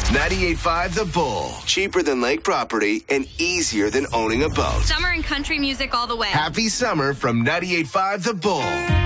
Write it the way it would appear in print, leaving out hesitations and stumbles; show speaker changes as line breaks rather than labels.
98.5 The Bull. Cheaper than lake property and easier than owning a boat.
Summer and country music all the way.
Happy summer from 98.5 The Bull.